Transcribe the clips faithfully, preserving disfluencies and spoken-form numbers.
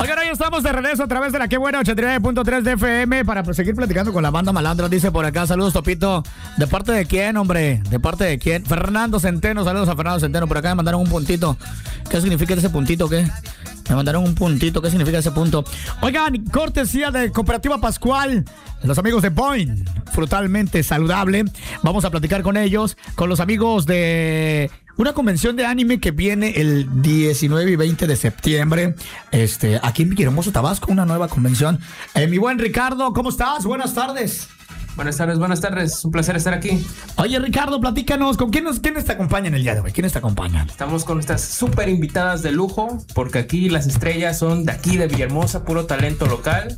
Oigan, hoy estamos de regreso a través de la Qué Buena ochenta y nueve punto tres de F M para seguir platicando con la banda malandra. Dice por acá, saludos Topito. ¿De parte de quién, hombre? ¿De parte de quién? Fernando Centeno, saludos a Fernando Centeno. Por acá me mandaron un puntito. ¿Qué significa ese puntito? ¿Qué? Me mandaron un puntito. ¿Qué significa ese punto? Oigan, cortesía de Cooperativa Pascual, los amigos de Boing, frutalmente saludable. Vamos a platicar con ellos, con los amigos de una convención de anime que viene el diecinueve y veinte de septiembre, este, aquí en Villahermosa, Tabasco, una nueva convención. Eh, mi buen Ricardo, ¿cómo estás? Buenas tardes. Buenas tardes, buenas tardes. Un placer estar aquí. Oye, Ricardo, platícanos, ¿con quién nos, quiénes te acompañan el día de hoy? ¿Quiénes te acompañan? Estamos con estas súper invitadas de lujo, porque aquí las estrellas son de aquí, de Villahermosa, puro talento local.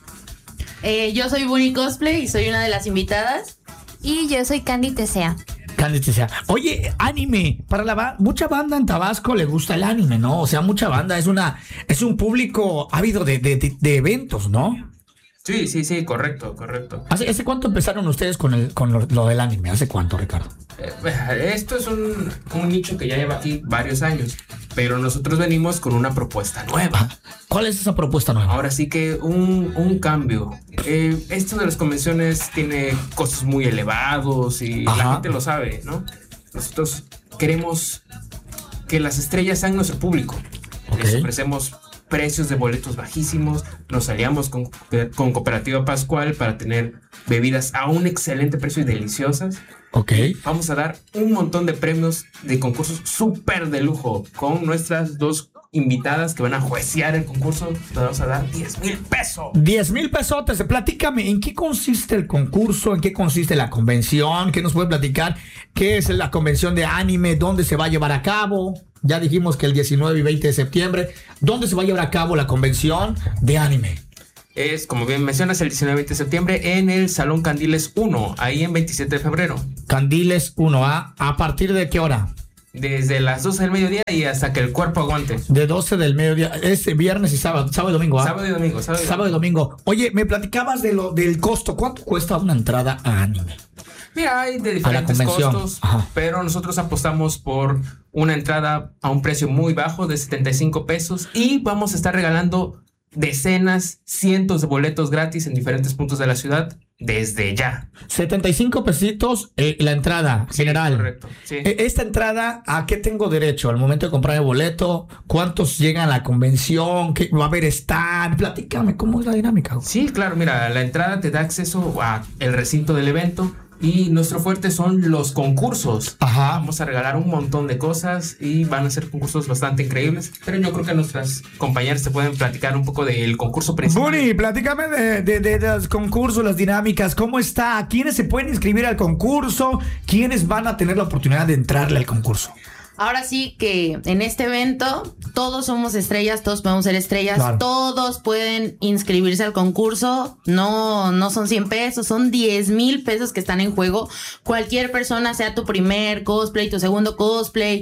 Eh, yo soy Bunny Cosplay y soy una de las invitadas. Y yo soy Candy Tesea. Candy Tesea. Oye, anime, para la ba- mucha banda en Tabasco le gusta el anime, ¿no? O sea, mucha banda, es una es un público ávido de, de, de, de eventos, ¿no? Sí, sí, sí, correcto, correcto. ¿Hace, ¿hace cuánto empezaron ustedes con el con lo, lo del anime? ¿Hace cuánto, Ricardo? Eh, esto es un, un nicho que ya lleva aquí varios años, pero nosotros venimos con una propuesta nueva. ¿Cuál es esa propuesta nueva? Ahora sí que un, un cambio. Eh, esto de las convenciones tiene costos muy elevados y Ajá. la gente lo sabe, ¿no? Nosotros queremos que las estrellas sean nuestro público. Okay. Les ofrecemos precios de boletos bajísimos, nos aliamos con, con Cooperativa Pascual para tener bebidas a un excelente precio y deliciosas. Ok. Vamos a dar un montón de premios de concursos súper de lujo con nuestras dos invitadas que van a juecear el concurso. Nos vamos a dar diez mil pesos. diez mil pesotes. Platícame, ¿en qué consiste el concurso? ¿En qué consiste la convención? ¿Qué nos puede platicar? ¿Qué es la convención de anime? ¿Dónde se va a llevar a cabo? Ya dijimos que el diecinueve y veinte de septiembre. ¿Dónde se va a llevar a cabo la convención de anime? Es, como bien mencionas, el diecinueve y veinte de septiembre en el Salón Candiles uno, ahí en veintisiete de febrero. Candiles uno A. ¿A partir de qué hora? Desde las doce del mediodía y hasta que el cuerpo aguante. De doce del mediodía. Es viernes y sábado. Sábado y domingo. ¿Ah? Sábado y domingo. Sábado y domingo. Sábado y domingo. Oye, me platicabas de lo del costo. ¿Cuánto cuesta una entrada a anime? Mira, hay de diferentes costos, Ajá. pero nosotros apostamos por una entrada a un precio muy bajo de setenta y cinco pesos y vamos a estar regalando decenas, cientos de boletos gratis en diferentes puntos de la ciudad desde ya. setenta y cinco pesitos eh, la entrada Sí, general. Correcto. Sí. Eh, Esta entrada, ¿a qué tengo derecho? Al momento de comprar el boleto, ¿cuántos llegan a la convención? ¿Qué va a haber stand? Platícame, ¿cómo es la dinámica? Sí, claro, mira, la entrada te da acceso a el recinto del evento. Y nuestro fuerte son los concursos. Ajá. Vamos a regalar un montón de cosas y van a ser concursos bastante increíbles. Pero yo creo que nuestras compañeras te pueden platicar un poco del concurso principal. Bunny, platícame de, de, de, de los concursos, las dinámicas, ¿cómo está? ¿Quiénes se pueden inscribir al concurso? ¿Quiénes van a tener la oportunidad de entrarle al concurso? Ahora sí que en este evento todos somos estrellas, todos podemos ser estrellas, Claro. Todos pueden inscribirse al concurso. No, no son cien pesos, son diez mil pesos que están en juego. Cualquier persona, sea tu primer cosplay, tu segundo cosplay,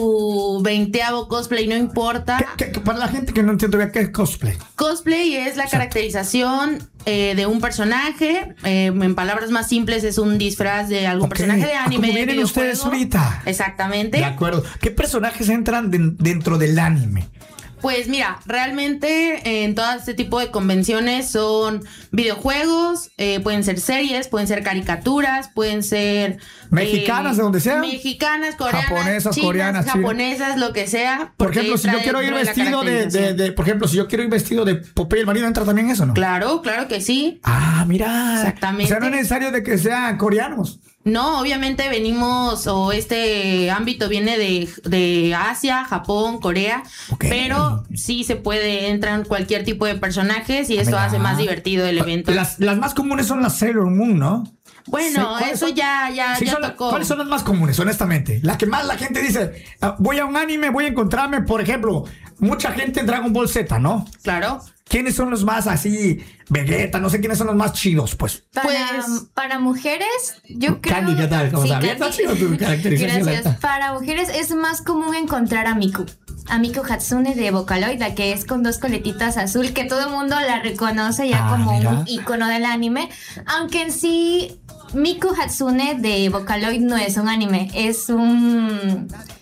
tu veinteavo cosplay, no importa. ¿Qué, qué, para la gente que no entiende todavía, ¿qué es cosplay? Cosplay es la Exacto. caracterización eh, de un personaje. Eh, en palabras más simples, es un disfraz de algún Ok. personaje de Ah, anime. como vienen videojuego. ustedes ahorita. Exactamente. De acuerdo. ¿Qué personajes entran de- dentro del anime? Pues mira, realmente eh, en todo este tipo de convenciones son videojuegos, eh, pueden ser series, pueden ser caricaturas, pueden ser... Mexicanas, eh, de donde sea. Mexicanas, coreanas, Japonesas, chinas, coreanas, chinas. japonesas, lo que sea. Por porque ejemplo, si yo trae- quiero ir trae la vestido de, de, caracterización. de- por ejemplo, si yo quiero ir vestido de Popeye el Marino, ¿entra también eso, no? Claro, claro que sí. Ah, mira. Exactamente. O sea, no es necesario de que sean coreanos. No, obviamente venimos, o este ámbito viene de, de Asia, Japón, Corea, Ok. pero sí se puede, entran cualquier tipo de personajes y esto Mira. hace más divertido el evento. Las, las más comunes son las Sailor Moon, ¿no? Bueno, Sí, ¿cuáles eso son? ya, ya, Sí, ya son la- tocó. ¿Cuáles son las más comunes, honestamente? La que más la gente dice, ah, voy a un anime, voy a encontrarme, por ejemplo, mucha gente en Dragon Ball Z, ¿no? Claro. ¿Quiénes son los más así, Vegeta, no sé quiénes son los más chidos, pues? Para, Pues- para mujeres, yo creo... Candy, ¿qué tal? ¿Cómo Sí, está? Bien, Candy. está chido tu caracterización, Gracias. neta. Para mujeres es más común encontrar a Miku. A Miku Hatsune de Vocaloid, la que es con dos coletitas azul, que todo el mundo la reconoce ya Ah, como mira. un icono del anime. Aunque en sí, Miku Hatsune de Vocaloid no es un anime, es un...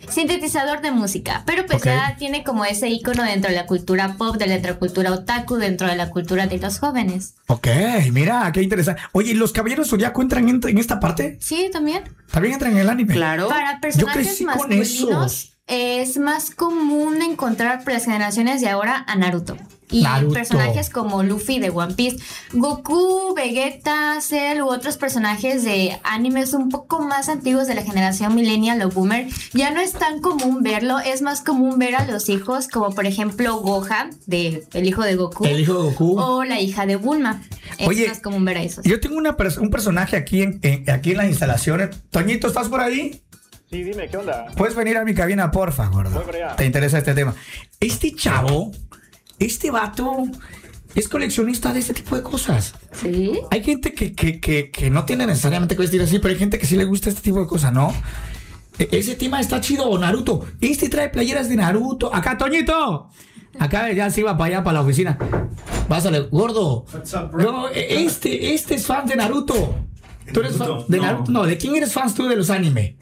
sintetizador de música, pero pues okay. ya tiene como ese icono dentro de la cultura pop, de la cultura otaku, dentro de la cultura de los jóvenes. Ok, mira, qué interesante. Oye, ¿y los Caballeros Zodiaco entran en, en esta parte? Sí, también. ¿También entran en el anime? Claro. Para personajes masculinos es más común encontrar por las generaciones de ahora a Naruto. Y Naruto. Personajes como Luffy de One Piece, Goku, Vegeta, Cell u otros personajes de animes un poco más antiguos de la generación millennial o boomer, ya no es tan común verlo, es más común ver a los hijos como por ejemplo Gohan, de, el hijo de Goku, el hijo de Goku, o la hija de Bulma. Es Oye, más común ver a esos. Yo tengo una pers- un personaje aquí en, en, aquí en las instalaciones. Toñito, ¿estás por ahí? Sí, dime, ¿qué onda? Puedes venir a mi cabina, porfa, gordo. ¿Te interesa este tema? Este chavo, este vato, es coleccionista de este tipo de cosas. Sí. Hay gente que, que, que, que no tiene necesariamente que vestir así, pero hay gente que sí le gusta este tipo de cosas, ¿no? E- ese tema está chido, Naruto. Este trae playeras de Naruto. Acá, Toñito. Acá ya se iba para allá, para la oficina. Pásale, gordo. What's up, bro? No, este, este es fan de Naruto. ¿Tú eres fan Naruto? de No. Naruto? No, ¿de quién eres fan tú de los anime?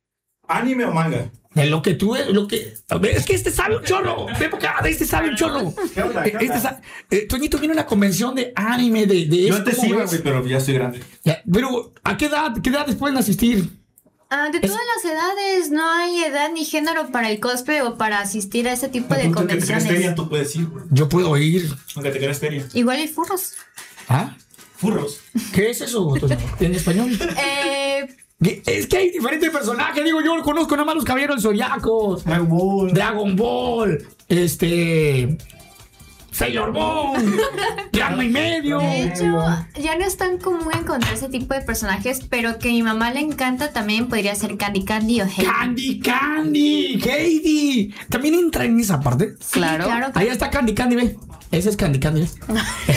¿Anime o manga? De lo que tú eres, lo que... A ver, es que este sabe un chorro. Ven para acá, este sabe un chorro. ¿Qué onda? ¿Qué onda? Este sa- eh, Toñito viene a una convención de anime, de, de Yo esto, antes ¿cómo iba, ves? güey, pero ya estoy grande. Ya, pero, ¿a qué edad, qué edad pueden asistir? Ah, de Es- todas las edades, no hay edad ni género para el cosplay o para asistir a ese tipo de Tú que te crees feria, convenciones. tú puedes ir, güey. Yo puedo ir. Aunque te creas feria. Igual hay furros. ¿Ah? Furros. ¿Qué es eso, Toño? ¿En español? Eh, ¿Qué? Es que hay diferentes personajes. Digo, yo conozco nada más los Caballeros Zodiacos. Dragon Ball. Dragon Ball. Este... Sailor Moon. Ranma y medio. de hecho, ya no es tan común encontrar ese tipo de personajes, pero que a mi mamá le encanta también podría ser Candy Candy o Heidi. Candy Candy. Heidi. ¿También entra en esa parte? Claro. Claro. Ahí está Candy Candy, ve. Ese es Candy Candy. ¿Ves?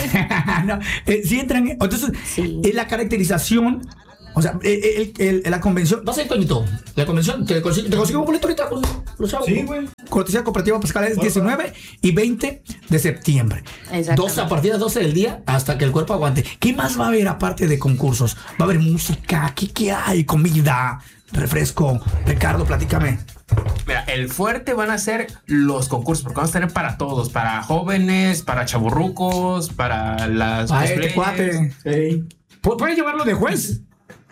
No, eh, sí entran. Entonces, Sí. eh, la caracterización. O sea, eh, el, el- la convención. ¿Vas a ir, Toñito? La convención. ¿Te consigo, te consigo un boleto ahorita con los chavos? Sí, güey. Cortesía Cooperativa Pascal es diecinueve y veinte de septiembre. Exactamente. doce a partir de doce del día hasta que el cuerpo aguante. ¿Qué más va a haber aparte de concursos? Va a haber música. ¿Qué, qué hay? Comida, refresco. Ricardo, platícame. Mira, el fuerte van a ser los concursos, porque vamos a tener para todos, para jóvenes, para chavorrucos, para las A este cosplayers. cuate. Hey. ¿Pu- ¿Puedes llevarlo de juez?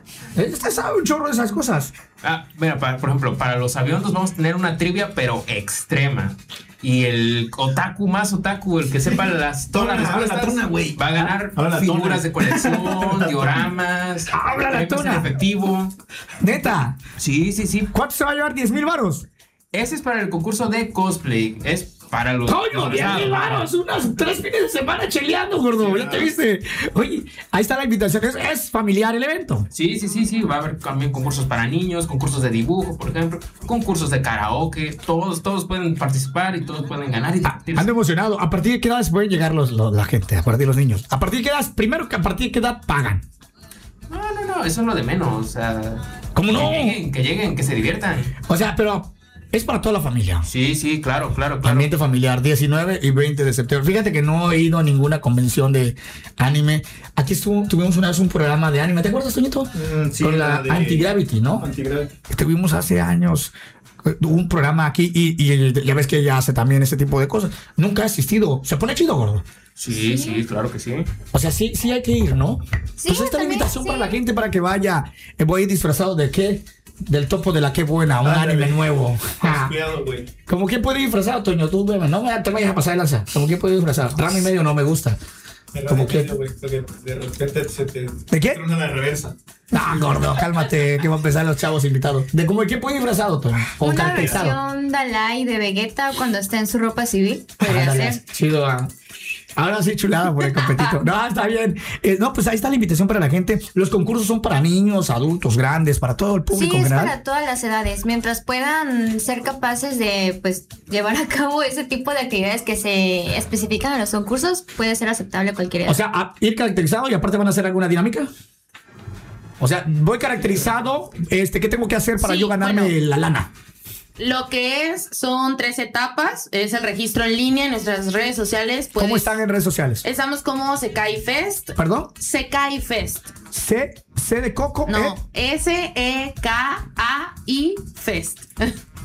Este sabe un chorro de esas cosas. Ah, mira, para- por ejemplo, para los aviondos vamos a tener una trivia, pero extrema. Y el otaku más otaku, el que sepa las, todas las Tona, habla la respuestas, tona, güey. va a ganar Habla la figuras tona. de colección, dioramas, Habla la premios en tona. efectivo. Neta, Sí, sí, sí. ¿cuánto se va a llevar? ¿diez mil varos? Ese es para el concurso de cosplay. Es para los... ¡Coño, los diez mil varos! Unas tres fines de semana cheleando, gordo. ¿Ya te viste? Oye, ahí está la invitación. Es, es familiar el evento. Sí, sí, sí, sí. Va a haber también concursos para niños, concursos de dibujo, por ejemplo, concursos de karaoke. Todos, todos pueden participar y todos pueden ganar y divertirse. Ando emocionado. ¿A partir de qué edad pueden llegar los, los- la gente? A partir de los niños. ¿A partir de qué edad? Primero, que ¿a partir de qué edad pagan? No, no, no, eso es lo de menos. O sea, ¿Cómo no? que lleguen, que lleguen, que se diviertan. O sea, pero es para toda la familia. Sí, sí, claro, claro, claro. Ambiente familiar, diecinueve y veinte de septiembre. Fíjate que no he ido a ninguna convención de anime. Aquí estuvo, tuvimos una vez un programa de anime. ¿Te acuerdas, Toñito? Mm, sí, Con la de- Anti-Gravity, ¿no? Antigravity. Tuvimos hace años eh, un programa aquí y, y ya ves que ella hace también ese tipo de cosas. Nunca ha asistido. Se pone chido, gordo. Sí, sí, claro que sí. O sea, sí, sí hay que ir, ¿no? Sí, pues esta es la también, invitación sí. para la gente para que vaya. Eh, voy a ir disfrazado de qué? Del topo de la qué buena, un Ándale. anime nuevo. Ja. Cuidado, güey. ¿Cómo quién puede ir disfrazado, Toño? Tú, bebé, no me te vayas a pasar de lanza. ¿Cómo quién puede ir disfrazado? Rama y medio no me gusta. ¿Cómo que que? de repente se te. ¿De qué? Trona la reversa. No, gordo, cálmate, que van a empezar los chavos invitados. ¿De cómo quién puede ir disfrazado, Toño? O Una caracterizado. versión Dalai de Vegeta cuando está en su ropa civil. Podría Ándale, ser. chido. ah. Ahora sí, chulada por el competito. No, está bien. Eh, no, pues ahí está la invitación para la gente. Los concursos son para niños, adultos, grandes, para todo el público Sí, en es general. para todas las edades. Mientras puedan ser capaces de pues llevar a cabo ese tipo de actividades que se especifican en los concursos, puede ser aceptable a cualquier edad. O sea, a- ir caracterizado y aparte van a hacer alguna dinámica. O sea, voy caracterizado, este, ¿qué tengo que hacer para Sí, yo ganarme bueno. la lana? Lo que es, son tres etapas. Es el registro en línea en nuestras redes sociales. ¿Cómo Puedes- están en redes sociales? Estamos como Sekai Fest. ¿Perdón? Sekai Fest. C, C de Coco, No, E. S E K A I Fest.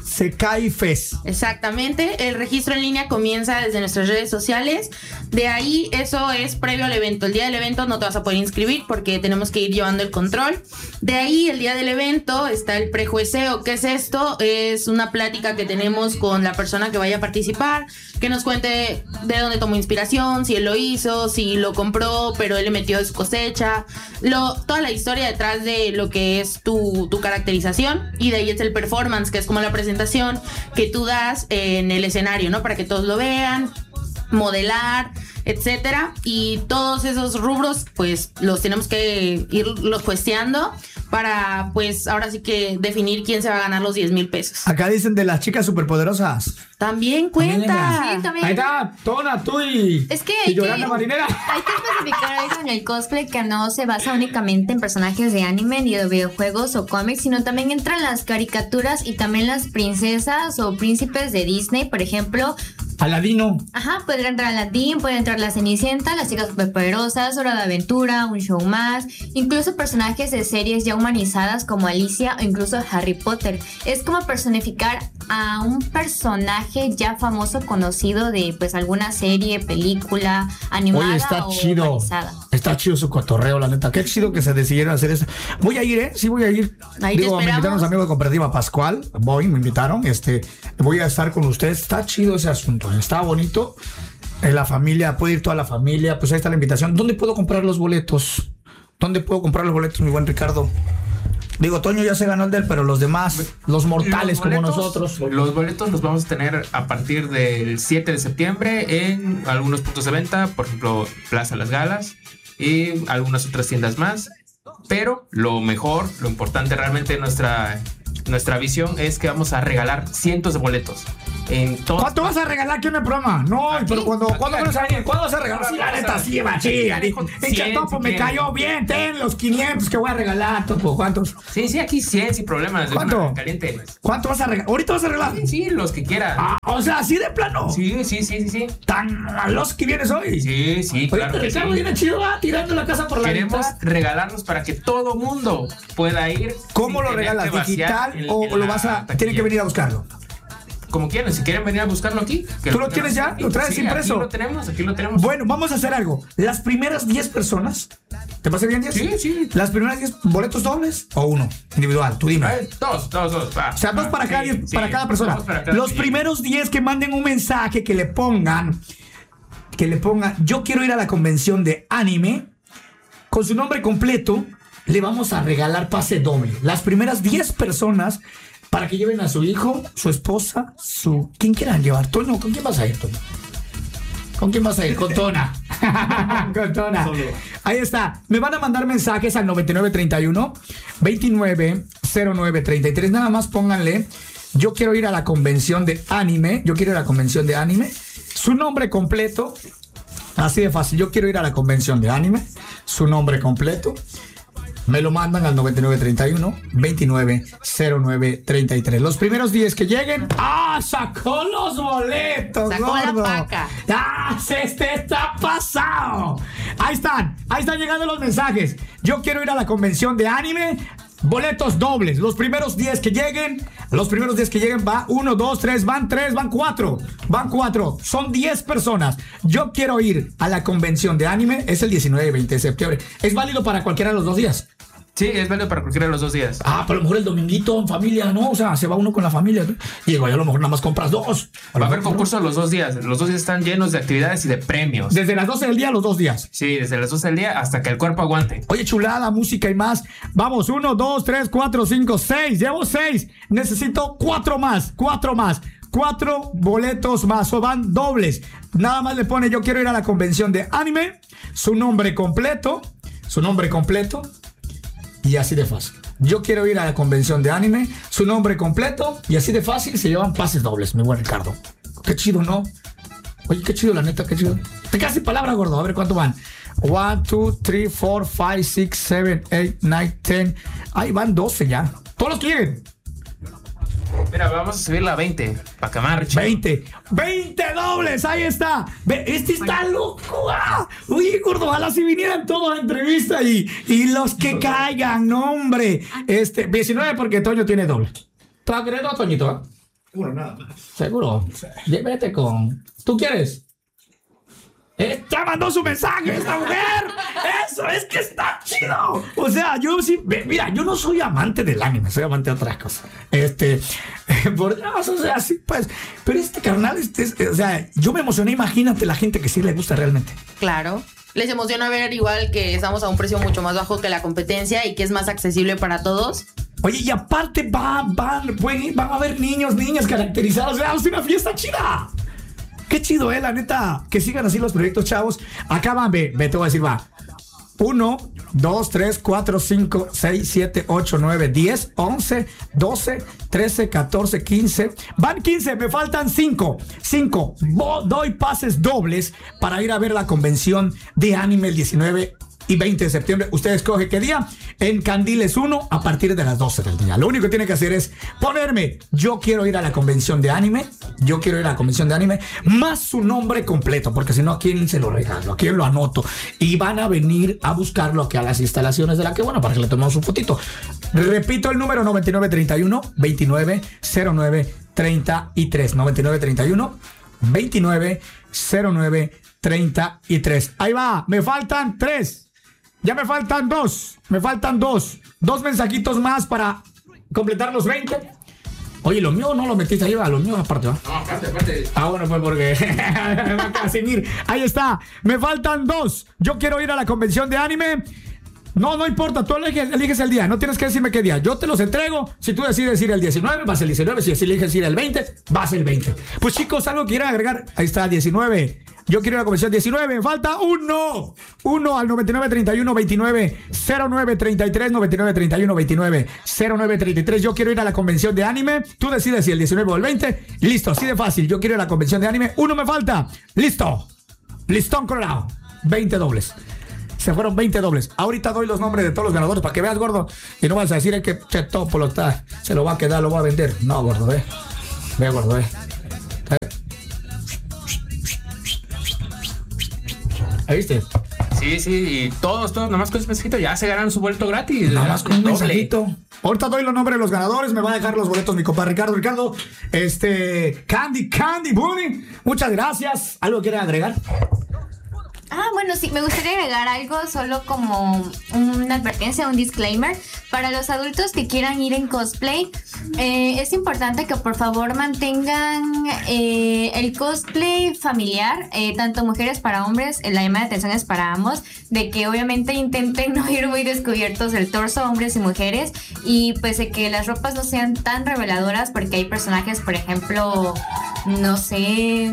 Se cae Fest. Exactamente, el registro en línea comienza desde nuestras redes sociales. De ahí, eso es previo al evento. El día del evento no te vas a poder inscribir porque tenemos que ir llevando el control. De ahí, el día del evento está el prejueceo. ¿Qué es esto? Es una plática que tenemos con la persona que vaya a participar, que nos cuente de dónde tomó inspiración, si él lo hizo, si lo compró, pero él le metió de su cosecha, lo, toda la historia detrás de lo que es tu, tu caracterización. Y de ahí es el performance, que es como la presentación que tú das en el escenario, ¿no? Para que todos lo vean, modelar, etcétera. Y todos esos rubros, pues, los tenemos que irlos cuesteando para, pues, ahora sí que definir quién se va a ganar los diez mil pesos. Acá dicen de las chicas superpoderosas. También cuenta. Sí, también. Ahí está, Tona, tú y, es que y hay Yolanda que, Marinera. Hay que especificar eso en el cosplay, que no se basa únicamente en personajes de anime ni de videojuegos o cómics, sino también entran las caricaturas y también las princesas o príncipes de Disney, por ejemplo. Aladino. Ajá, puede entrar Aladdin, puede entrar la Cenicienta, las chicas superpoderosas, Hora de Aventura, Un Show Más, incluso personajes de series ya humanizadas como Alicia o incluso Harry Potter. Es como personificar a un personaje ya famoso, conocido de pues alguna serie, película, animada. Oye, está o chido. humanizada. Está chido su cotorreo, la neta. Qué chido que se decidieron hacer eso. Voy a ir, ¿eh? Sí, voy a ir. Ahí Digo, te me invitaron los amigos de Cooperativa Pascual. Voy, me invitaron. Este, voy a estar con ustedes. Está chido ese asunto. Está bonito. En la familia, puede ir toda la familia. Pues ahí está la invitación. ¿Dónde puedo comprar los boletos? ¿Dónde puedo comprar los boletos, mi buen Ricardo? Digo, Toño ya se ganó el del, pero los demás, los mortales los boletos, como nosotros. Los boletos los vamos a tener a partir del siete de septiembre en algunos puntos de venta, por ejemplo, Plaza Las Galas y algunas otras tiendas más. Pero lo mejor, lo importante realmente de nuestra, nuestra visión es que vamos a regalar cientos de boletos. En todo. ¿Cuánto vas a regalar aquí en el programa? No, Aquí, pero cuando, aquí, ¿cuándo, aquí. vas a, ¿cuándo vas a regalar? Sí, la neta, sí, machilla. Echa topo, me cayó bien. Ten los quinientos que voy a regalar, topo. ¿Cuántos? Sí, sí, aquí cien sin problemas. De ¿Cuánto? una caliente. ¿Cuánto vas a regalar? ¿Ahorita vas a regalar? Sí, sí, los que quieran. Ah, o sea, así de plano. Sí, sí, sí, sí, sí. Tan a los que vienes hoy. Sí, sí, claro. Oye, que Ricardo sí. viene chido, va tirando la casa por la Queremos mitad. regalarlos para que todo mundo pueda ir. ¿Cómo sin lo tener regalas? que vaciar ¿Digital en- o, en o lo la vas a... taquilla. Tienen que venir a buscarlo? Como quieran, si quieren venir a buscarlo aquí. que ¿Tú lo tienes ya? aquí. ¿Lo traes Sí, impreso? Aquí lo tenemos, aquí lo tenemos. Bueno, vamos a hacer algo. Las primeras diez personas... ¿Te parece bien, diez? Sí, sí. ¿Las primeras diez boletos dobles o uno? Individual, tú dime. Ay, dos, dos, dos. Va, O sea, dos va, para, sí, cada, diez- sí, para cada persona. dos para cada Los quien. primeros diez que manden un mensaje, que le pongan, que le pongan, yo quiero ir a la convención de anime, con su nombre completo, le vamos a regalar pase doble. Las primeras diez personas, para que lleven a su hijo, su esposa, su... ¿Quién quieran llevar? Toño, ¿con quién vas a ir, Toño? ¿Con quién vas a ir? Con Tona. Con Tona. Solo. Ahí está. Me van a mandar mensajes al noventa y nueve treinta y uno, veintinueve cero nueve treinta y tres. Nada más pónganle, yo quiero ir a la convención de anime. Yo quiero ir a la convención de anime. Su nombre completo. Así de fácil. Yo quiero ir a la convención de anime. Su nombre completo. Me lo mandan al noventa y nueve treinta y uno, veintinueve cero nueve treinta y tres. Los primeros diez que lleguen. ¡Ah! ¡Sacó los boletos! Sacó la gordo! paca. ¡Ah! ¡Este está pasado! Ahí están. Ahí están llegando los mensajes. Yo quiero ir a la convención de anime. Boletos dobles. Los primeros diez que lleguen. Los primeros diez que lleguen va uno, dos, tres, van tres, van cuatro. Van cuatro. Son diez personas. Yo quiero ir a la convención de anime. Es el diecinueve y veinte de septiembre. Es válido para cualquiera de los dos días. Sí, es válido para cualquiera de los dos días. Ah, pero a lo mejor el dominguito en familia, ¿no? O sea, se va uno con la familia. ¿No? Y digo, a lo mejor nada más compras dos. A lo Va a haber mejor- concurso los dos días. Los dos días están llenos de actividades y de premios. Desde las doce del día a los dos días. Sí, desde las doce del día hasta que el cuerpo aguante. Oye, chulada, música y más. Vamos, uno, dos, tres, cuatro, cinco, seis. Llevo seis. Necesito cuatro más, cuatro más. Cuatro boletos más, o van dobles. Nada más le pone, yo quiero ir a la convención de anime. Su nombre completo. Su nombre completo. Y así de fácil. Yo quiero ir a la convención de anime. Su nombre completo. Y así de fácil se llevan pases dobles, mi buen Ricardo. Qué chido, ¿no? Oye, qué chido, la neta, qué chido. Te quedas sin palabra, gordo. A ver cuánto van. one, two, three, four, five, six, seven, eight, nine, ten. Ahí van doce ya. Todos los que lleguen. Mira, vamos a subirla a veinte. Para que marche. veinte. veinte dobles. Ahí está. Ve, este está loco. ¡Ah! Oye, gordo, ojalá si vinieran todos a la entrevista y, y los que caigan, no, hombre. Este, diecinueve porque Toño tiene doble. ¿Te agredo a Toñito, eh? Uno nada más. ¿Seguro? Sí. Vete con... ¿Tú quieres? Eh, ¡Ya mandó su mensaje esta mujer! ¡Eso es que está chido! O sea, yo sí... Mira, yo no soy amante del anime, soy amante de otras cosas. Este... Por Dios, o sea, sí, pues... Pero este carnal, este, este, o sea, yo me emocioné. Imagínate la gente que sí le gusta realmente. Claro. Les emociona ver igual que estamos a un precio mucho más bajo que la competencia y que es más accesible para todos. Oye, y aparte va, van, pueden, van a haber niños, niñas caracterizados. O sea, es una fiesta chida. Qué chido, eh, la neta. Que sigan así los proyectos, chavos. Acá van, ve, ve, te voy a decir, va. uno, dos, tres, cuatro, cinco, seis, siete, ocho, nueve, diez, once, doce, trece, catorce, quince. Van quince, me faltan cinco. cinco. Doy pases dobles para ir a ver la convención de anime el diecinueve y veinte de septiembre. Usted escoge qué día. En Candiles uno a partir de las doce del día. Lo único que tiene que hacer es ponerme: yo quiero ir a la convención de anime. Yo quiero ir a la convención de anime. Más su nombre completo. Porque si no, ¿a quién se lo regalo? ¿A quién lo anoto? Y van a venir a buscarlo aquí a las instalaciones de la que bueno, para que le tomemos un fotito. Repito el número: noventa y nueve treinta y uno, veintinueve, cero nueve, treinta y tres. noventa y nueve treinta y uno, veintinueve, cero nueve, treinta y tres. Ahí va. Me faltan tres. Ya me faltan dos, me faltan dos, dos mensajitos más para completar los veinte. Oye, lo mío no lo metiste ahí, va, lo mío aparte, va. No, aparte, aparte. Ah, bueno, pues porque va a Casimir. Ahí está, me faltan dos. Yo quiero ir a la convención de anime. No, no importa, tú eliges, eliges el día, no tienes que decirme qué día. Yo te los entrego. Si tú decides ir el diecinueve, vas el diecinueve. Si eliges ir el veinte, vas el veinte. Pues chicos, algo que quieran agregar. Ahí está, diecinueve. Yo quiero ir a la convención diecinueve. Falta uno. Uno al noventa y nueve treinta y uno, veintinueve, cero nueve, treinta y tres, noventa y nueve treinta y uno, veintinueve, cero nueve, treinta y tres. Yo quiero ir a la convención de anime. Tú decides si el diecinueve o el veinte. Listo, así de fácil. Yo quiero ir a la convención de anime. Uno me falta. Listo. Listón colorado. veinte dobles. Se fueron veinte dobles. Ahorita doy los nombres de todos los ganadores para que veas, gordo. Y no vas a decir que che, Topo lo está, se lo va a quedar, lo va a vender. No, gordo, ve. Ve, gordo, ve. ¿Ahí viste? Sí, sí, y todos, todos, nomás con ese mensajito ya se ganaron su boleto gratis. Nada más con un mensajito. Ahorita doy los nombres de los ganadores. Me va a dejar los boletos mi compa Ricardo. Ricardo, este, Candy, Candy Bunny. Muchas gracias. ¿Algo quieren agregar? Ah, bueno, sí, me gustaría agregar algo, solo como una advertencia, un disclaimer. Para los adultos que quieran ir en cosplay, eh, es importante que por favor mantengan eh, el cosplay familiar, eh, tanto mujeres para hombres. La llamada de atención es para ambos, de que obviamente intenten no ir muy descubiertos el torso, hombres y mujeres, y pues de que las ropas no sean tan reveladoras, porque hay personajes, por ejemplo, no sé...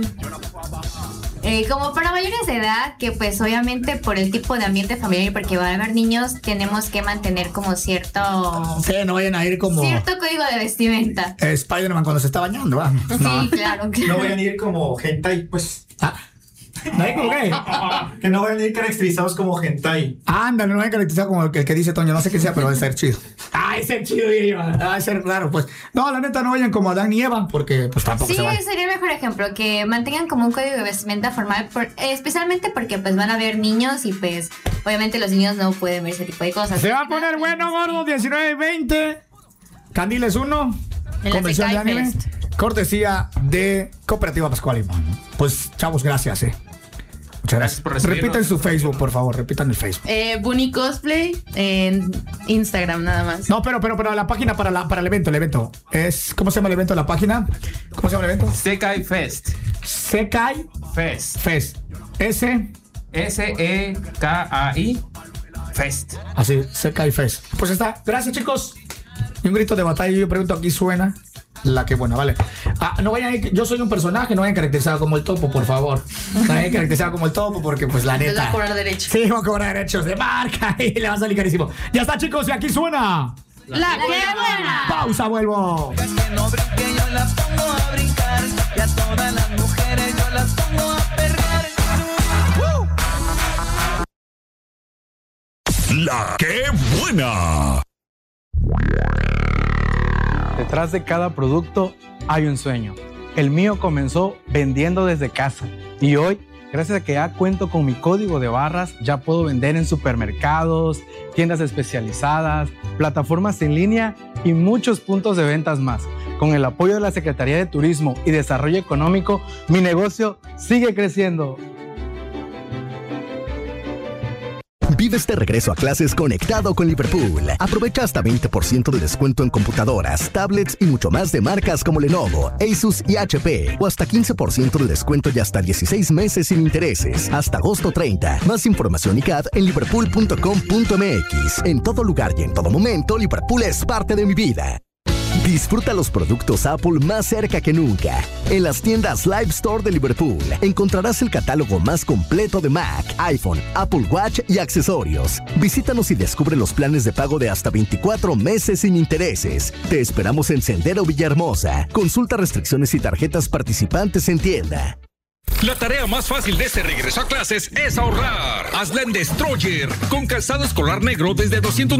Eh, como para mayores de edad, que pues obviamente por el tipo de ambiente familiar y porque va a haber niños, tenemos que mantener como cierto... Sí, no vayan a ir como... Cierto código de vestimenta. Eh, Spider-Man cuando se está bañando, ¿va? No. Sí, claro, claro. No vayan a ir como hentai, pues... Ah. ¿No hay como qué? Que no vayan a ir caracterizados como hentai. Ándale, no vayan caracterizados como el que, el que dice Toño. No sé qué sea, pero va a ser chido. Ah, es ser chido, y va a ser claro, pues. No, la neta, no vayan como Adán y Eva, porque pues tampoco sí, se van. Sí, sería el mejor ejemplo, que mantengan como un código de vestimenta formal, por, eh, especialmente porque pues van a haber niños y pues obviamente los niños no pueden ver ese tipo de cosas. Se va a poner bueno, gordo, diecinueve y veinte. Candiles uno. En Convención de anime. Fest. Cortesía de Cooperativa Pascual y Mon. Pues, chavos, gracias, eh. Muchas gracias. Por recibirnos. Repitan su Facebook, por favor, repitan el Facebook. Eh, Bunny Cosplay en Instagram nada más. No, pero, pero, pero la página para, la, para el evento, el evento. Es, ¿cómo se llama el evento? La página. ¿Cómo se llama el evento? Sekai Fest. Sekai Fest. Fest. S. S E K A I Fest. Así, Sekai Fest. Pues está. Gracias, chicos. Y un grito de batalla. Yo pregunto, ¿aquí suena? La que buena, vale. Ah, no vayan a ir, yo soy un personaje, no vayan caracterizado como el Topo, por favor. No vayan caracterizado como el Topo, porque pues la neta. Les va a cobrar derechos. Sí, va a cobrar derechos de marca y le va a salir carísimo. Ya está, chicos, y aquí suena. La, la que buena. Pausa, vuelvo. Que no brinque, yo las pongo a brincar. Y a todas las mujeres yo las pongo a perrear. La que buena. Detrás de cada producto hay un sueño. El mío comenzó vendiendo desde casa y hoy Gracias a que ya cuento con mi código de barras, ya puedo vender en supermercados, tiendas especializadas, plataformas en línea y muchos puntos de ventas más. Con el apoyo de la Secretaría de Turismo y Desarrollo Económico, mi negocio sigue creciendo. Vive este regreso a clases conectado con Liverpool. Aprovecha hasta veinte por ciento de descuento en computadoras, tablets y mucho más de marcas como Lenovo, Asus y H P. O hasta quince por ciento de descuento y hasta dieciséis meses sin intereses. Hasta agosto treinta. Más información y C A D en liverpool punto com punto m x. En todo lugar y en todo momento, Liverpool es parte de mi vida. Disfruta los productos Apple más cerca que nunca. En las tiendas Live Store de Liverpool encontrarás el catálogo más completo de Mac, iPhone, Apple Watch y accesorios. Visítanos y descubre los planes de pago de hasta veinticuatro meses sin intereses. Te esperamos en Sendero Villahermosa. Consulta restricciones y tarjetas participantes en tienda. La tarea más fácil de este regreso a clases es ahorrar. Hazla en Destroyer, con calzado escolar negro desde doscientos